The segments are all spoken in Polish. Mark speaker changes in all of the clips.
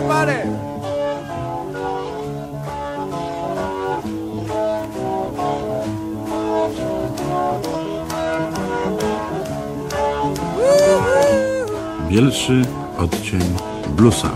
Speaker 1: everybody.
Speaker 2: Bielszy odcień bluesa.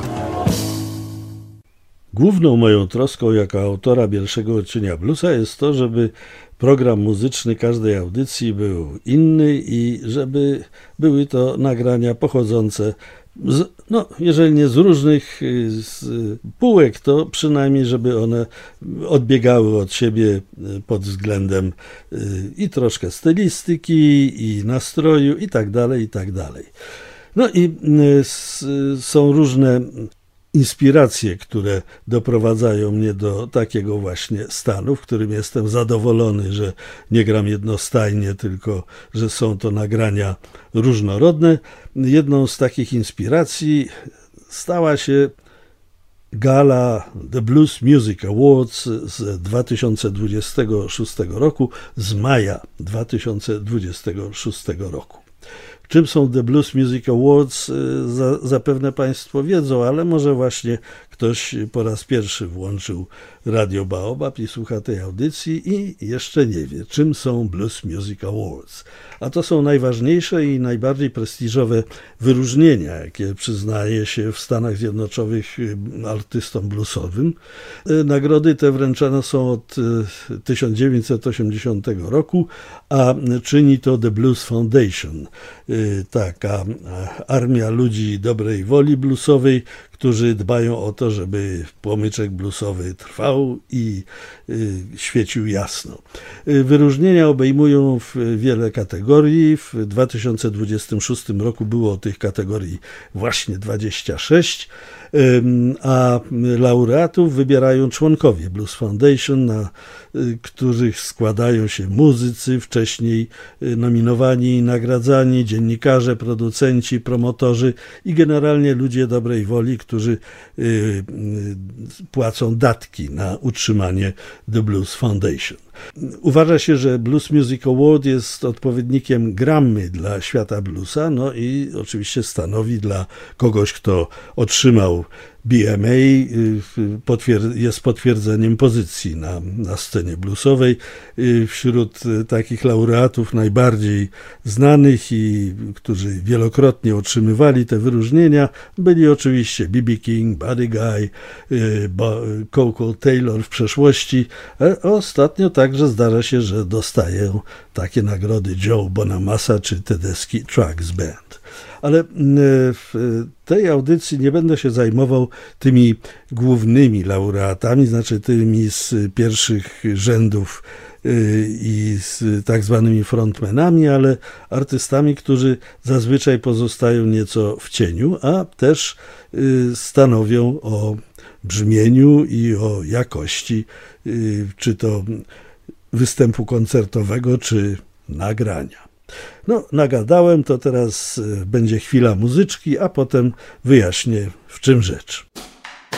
Speaker 3: Główną moją troską jako autora Bielszego odcienia bluesa jest to, żeby program muzyczny każdej audycji był inny i żeby były to nagrania pochodzące jeżeli nie z różnych półek, to przynajmniej, żeby one odbiegały od siebie pod względem i troszkę stylistyki, i nastroju, i tak dalej, i tak dalej. No i są różne inspiracje, które doprowadzają mnie do takiego właśnie stanu, w którym jestem zadowolony, że nie gram jednostajnie, tylko że są to nagrania różnorodne. Jedną z takich inspiracji stała się gala The Blues Music Awards z 2026 roku, z maja 2026 roku. Czym są The Blues Music Awards, zapewne Państwo wiedzą, ale może właśnie ktoś po raz pierwszy włączył Radio Baobab i słucha tej audycji i jeszcze nie wie, czym są Blues Music Awards. A to są najważniejsze i najbardziej prestiżowe wyróżnienia, jakie przyznaje się w Stanach Zjednoczonych artystom bluesowym. Nagrody te wręczane są od 1980 roku, a czyni to The Blues Foundation, taka armia ludzi dobrej woli bluesowej, którzy dbają o to, żeby płomyczek bluesowy trwał i świecił jasno. Wyróżnienia obejmują wiele kategorii. W 2026 roku było tych kategorii właśnie 26, a laureatów wybierają członkowie Blues Foundation, na których składają się muzycy wcześniej nominowani i nagradzani, dziennikarze, producenci, promotorzy i generalnie ludzie dobrej woli, którzy płacą datki na utrzymanie The Blues Foundation. Uważa się, że Blues Music Award jest odpowiednikiem Grammy dla świata bluesa, no i oczywiście stanowi dla kogoś, kto otrzymał BMA, jest potwierdzeniem pozycji na scenie bluesowej. Wśród takich laureatów najbardziej znanych i którzy wielokrotnie otrzymywali te wyróżnienia byli oczywiście B.B. King, Buddy Guy, Coco Taylor w przeszłości. Ostatnio także zdarza się, że dostają takie nagrody Joe Bonamassa czy Tedeschi Trucks Band. Ale w tej audycji nie będę się zajmował tymi głównymi laureatami, znaczy tymi z pierwszych rzędów i z tak zwanymi frontmenami, ale artystami, którzy zazwyczaj pozostają nieco w cieniu, a też stanowią o brzmieniu i o jakości, czy to występu koncertowego, czy nagrania. No, nagadałem, to teraz będzie chwila muzyczki, a potem wyjaśnię, w czym rzecz.